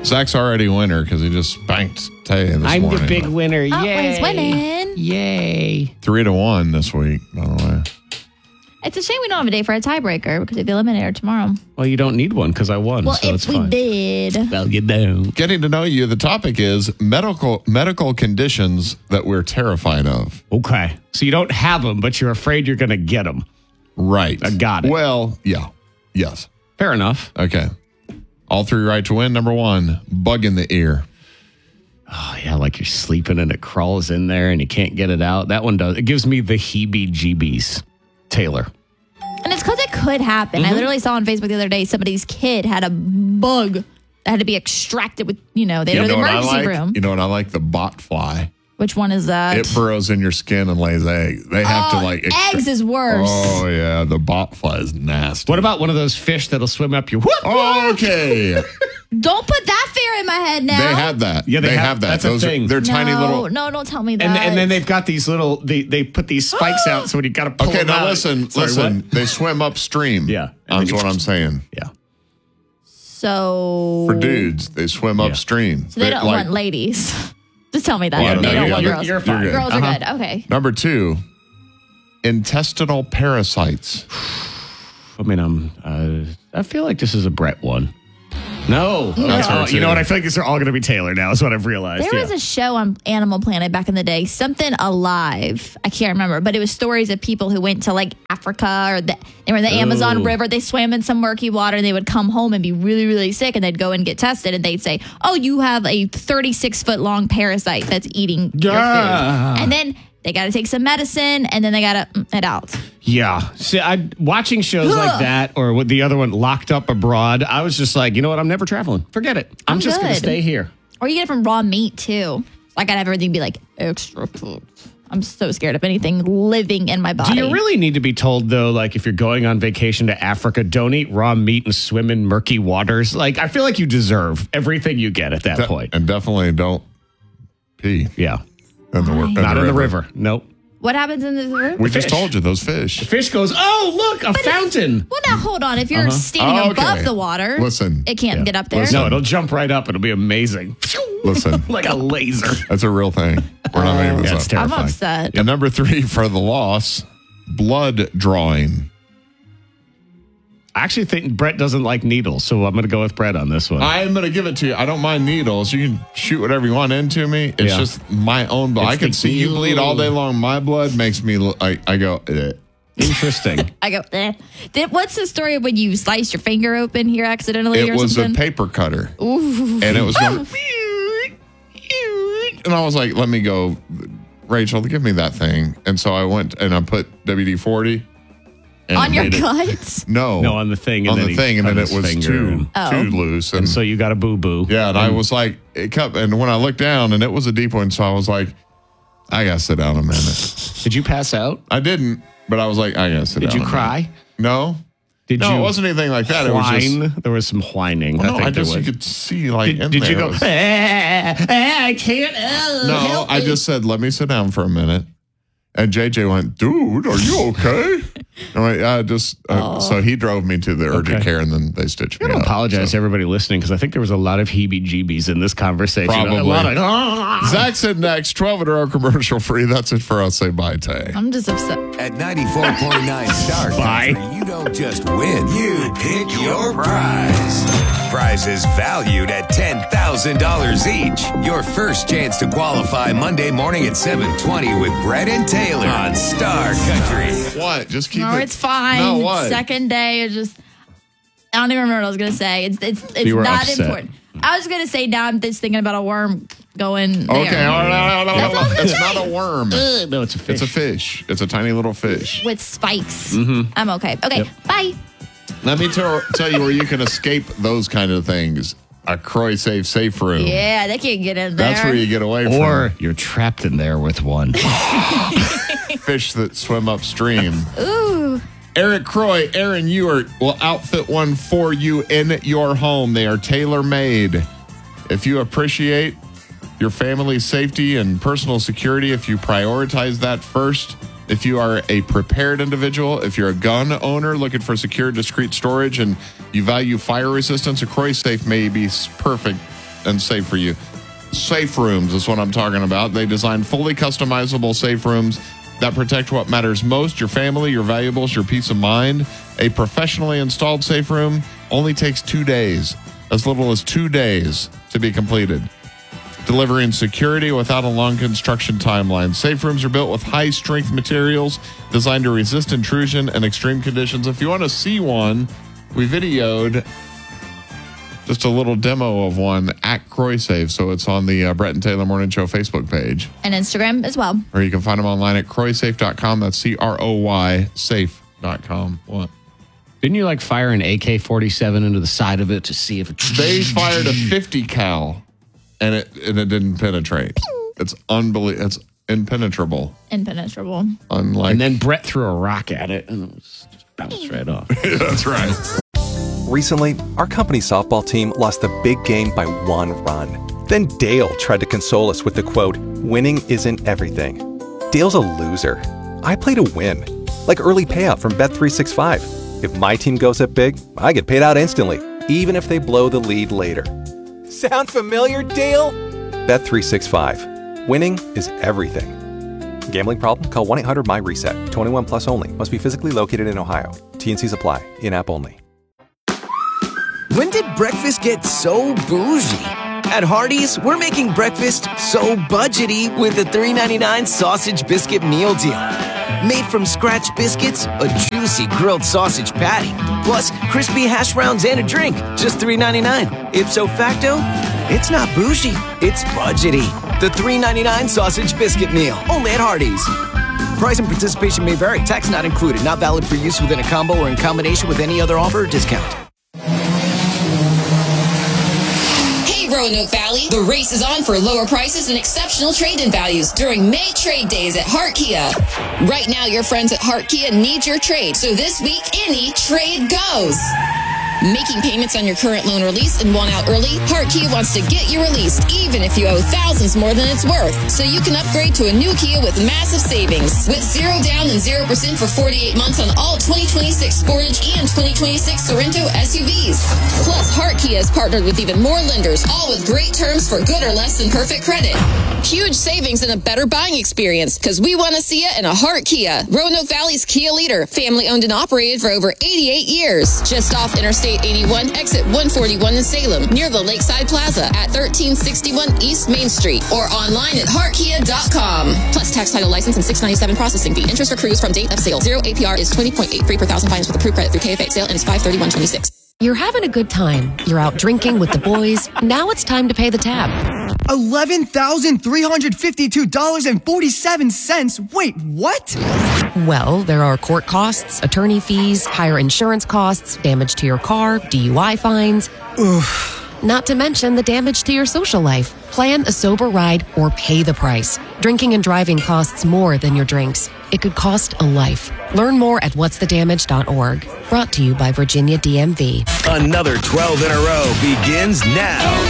Zach's already a winner because he just spanked Tay this morning. I'm the big winner. Oh, Yay. he's winning. Yay. 3-1 this week, by the way. It's a shame we don't have a day for a tiebreaker because it'd be eliminator tomorrow. Well, you don't need one because I won, Well, so if it's we fine. did. Well, you don't. Getting to know you, the topic is medical conditions that we're terrified of. Okay. So you don't have them, but you're afraid you're going to get them. Right. I got it. Well, yeah. Yes. Fair enough. Okay. All three right to win. Number 1, bug in the ear. Oh, yeah, like you're sleeping and it crawls in there and you can't get it out. That one does. It gives me the heebie-jeebies. Taylor. And it's because it could happen. I literally saw on Facebook the other day somebody's kid had a bug that had to be extracted with, they go to the emergency room. You know what I like? The bot fly. Which one is that? It burrows in your skin and lays eggs. They have to eggs is worse. Oh, yeah. The bot fly is nasty. What about one of those fish that'll swim up your... Okay. Don't put that fear in my head now. They have that. Yeah, they have that. that's a thing. They're tiny little. No, don't tell me that. And then they've got these little... They put these spikes out, so when you got to pull Okay, them now out... listen. Sorry, what? They swim upstream. Yeah. That's what I'm saying. Yeah. So... For dudes, they swim upstream. So they don't want ladies. Just tell me that. Well, they no, don't want you're- girls. you're fine. You're good. Girls are good. Okay. Number 2, intestinal parasites. I mean, I feel like this is a Brett one. No. That's her too. You know what? I feel like these are all going to be Taylor now is what I've realized. There was a show on Animal Planet back in the day, Something Alive. I can't remember, but it was stories of people who went to like Africa or they were in the Amazon River. They swam in some murky water and they would come home and be really, really sick and they'd go and get tested and they'd say, oh, you have a 36-foot long parasite that's eating your food. And then they got to take some medicine and then they got to it out. Yeah. See, watching shows like that or with the other one, Locked Up Abroad, I was just like, you know what? I'm never traveling. Forget it. I'm just going to good. stay here. Or you get it from raw meat too. I got to have everything be like extra cooked. I'm so scared of anything living in my body. Do you really need to be told, though, like if you're going on vacation to Africa, don't eat raw meat and swim in murky waters? Like, I feel like you deserve everything you get at that point. And definitely don't pee. Yeah. Not in the river. Nope. What happens in the river? We just told you those fish. The fish goes, oh, look, a fountain. Well, now hold on. If you're standing above the water, Listen. it can't get up there. No, it'll jump right up. It'll be amazing. Listen. Like a laser. That's a real thing. We're not making this That's up. terrifying. I'm upset. And number 3 for the loss, blood drawing. I actually think Brett doesn't like needles, so I'm going to go with Brett on this one. I'm going to give it to you. I don't mind needles. You can shoot whatever you want into me. It's just my own blood. It's I can the- see you bleed all day long. My blood makes me, I go, Interesting. I go, eh. What's the story of when you sliced your finger open here accidentally It or was something? a paper cutter. Ooh. And it was going, and I was like, let me go, Rachel, give me that thing. And so I went and I put WD-40. And On your made it- guts? No. No, on the thing. And On then the he thing. And cut then it his was finger too and- loose. And so you got a boo-boo. Yeah, and I was like, it kept, and when I looked down, and it was a deep one, so I was like, I gotta sit down a minute. Did you pass out? I didn't, but I was like, I gotta sit Did down. you a cry? minute. No. Did No, you it wasn't anything like that. It was just, whine? There was some whining. well, no, think I there just, you was. could see like in Did there. you go, It was- I can't. no, help I me. just said, let me sit down for a minute. And JJ went, dude, are you okay? I'm like, I just, so he drove me to the urgent care and then they stitched I me gotta up. apologize So. to everybody listening because I think there was a lot of heebie-jeebies in this conversation. Probably. A lot of, Zach said next, 12 at our commercial free. That's it for us. Say bye, Tay. I'm just upset. At 94.9 Star Bye. Country, you don't just win, you pick your prize. Prizes valued at $10,000 each. Your first chance to qualify Monday morning at 7:20 with Brett and Taylor on Star Country. What? Just keep No, it. it's fine. No, what? Second day is just. I don't even remember what I was gonna say. It's You were not upset. important. I was gonna say now I'm just thinking about a worm going there. Okay, all right. It's not a worm. no, it's a fish. It's a fish. It's a tiny little fish. With spikes. Mm-hmm. I'm okay. Okay, bye. Let me tell you where you can escape those kind of things. A Croy safe room. Yeah, they can't get in there. That's where you get away from Or you're trapped in there with one. fish that swim upstream. Ooh. Eric Croy, Aaron Ewart will outfit one for you in your home. They are tailor-made. If you appreciate your family's safety and personal security, if you prioritize that first, if you are a prepared individual, if you're a gun owner looking for secure, discreet storage, and you value fire resistance, a Croy safe may be perfect and safe for you. Safe rooms is what I'm talking about. They design fully customizable safe rooms that protect what matters most, your family, your valuables, your peace of mind. A professionally installed safe room only takes 2 days, as little as 2 days to be completed, delivering security without a long construction timeline. Safe rooms are built with high-strength materials designed to resist intrusion and extreme conditions. If you want to see one, we videoed just a little demo of one at CroySafe, so it's on the Brett and Taylor Morning Show Facebook page. And Instagram as well. Or you can find them online at CroySafe.com. That's CROY safe.com. What? Didn't you like fire an AK-47 into the side of it to see if it... They fired a 50 cal and it didn't penetrate. It's unbelievable. It's impenetrable. Impenetrable. Unlike... And then Brett threw a rock at it and it was just bounced right off. That's right. Recently, our company softball team lost the big game by 1 run. Then Dale tried to console us with the quote, "Winning isn't everything." Dale's a loser. I play to win. Like early payout from Bet365. If my team goes up big, I get paid out instantly, even if they blow the lead later. Sound familiar, Dale? Bet365. Winning is everything. Gambling problem? Call 1-800-MY-RESET. 21 plus only. Must be physically located in Ohio. T&Cs apply. In-app only. When did breakfast get so bougie? At Hardee's, we're making breakfast so budgety with the $3.99 sausage biscuit meal deal. Made from scratch biscuits, a juicy grilled sausage patty, plus crispy hash browns and a drink, just $3.99. Ipso facto, it's not bougie, it's budgety. The $3.99 sausage biscuit meal, only at Hardee's. Price and participation may vary. Tax not included. Not valid for use within a combo or in combination with any other offer or discount. Roanoke Valley, the race is on for lower prices and exceptional trade-in values during May trade days at Hart Kia. Right now, your friends at Hart Kia need your trade, so this week, any trade goes. Making payments on your current loan or lease and want out early? Hart Kia wants to get you released, even if you owe thousands more than it's worth. So you can upgrade to a new Kia with massive savings. With 0 down and 0% for 48 months on all 2026 Sportage and 2026 Sorento SUVs. Plus, Hart Kia has partnered with even more lenders, all with great terms for good or less than perfect credit. Huge savings and a better buying experience, because we want to see you in a Hart Kia. Roanoke Valley's Kia leader, family owned and operated for over 88 years. Just off Interstate 81, exit 141 in Salem, near the Lakeside Plaza at 1361 East Main Street, or online at heartkia.com. Plus tax, title, license, and $697 processing fee. Interest accrues from date of sale. 0 APR is 20.83 per thousand finance with approved credit through KFA. Sale ends 5/31/26. You're having a good time. You're out drinking with the boys. Now it's time to pay the tab. $11,352.47. Wait, what? Well, there are court costs, attorney fees, higher insurance costs, damage to your car, DUI fines. Oof. Not to mention the damage to your social life. Plan a sober ride or pay the price. Drinking and driving costs more than your drinks. It could cost a life. Learn more at whatsthedamage.org. Brought to you by Virginia DMV. Another 12 in a row begins now.